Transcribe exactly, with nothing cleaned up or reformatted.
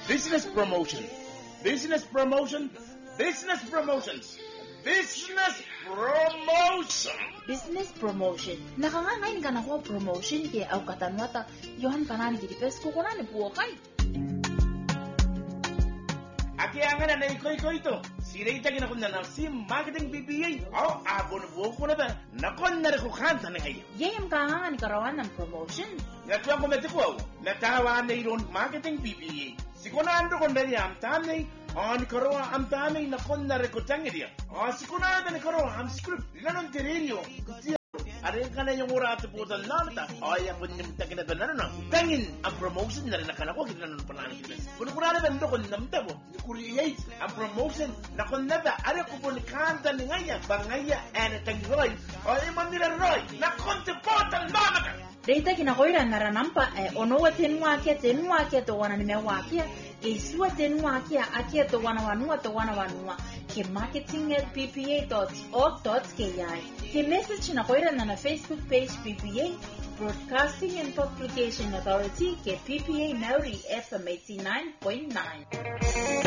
Business promotion. Business promotion. Business promotions. Business promotion. Business promotion. Nakangangain ka na ko promotion kaya au katanwata yohan kanan di pes ko kunan buo kay. Aki angan na ikoy-ikoy ito. Sirita kinakunda na si marketing B B A. Oh, abon buo ko na ba? Nakon na rin ko kanta na ngayon. Yayam kangangan karawan ng promotion. Natuwa ko metiko. Natawa na iron marketing B B A. Sikunando ko na niya am tanay. Ani karawa am tanay nakon na rin ko tangidia. Ah, sikunado na karawa am script. Ilanon tirilyo. Aring ka na yung urato po sa lamata. Ay, ang kunyang takin na doon na. Tangin, ang promotion na rin na kanako. Kita na nung pangalan kita. Kung kurana na ito, kung namta mo, create ang promotion na kung nata, ari ko po ni kanta ni ngaya, bangaya, and tangiroy. Ay, manila roy, na kontipot ang lamata. Data kinakoira naranampa eh ono waten wakia ten wakia to wana ni wakia iswa ten wakia akia to wana wanua to wana wanua ke marketing at p p a dot org dot k i ke message na koira na na Facebook page P P A Broadcasting and Publication Authority ke P P A Maori F M eighty-nine point nine.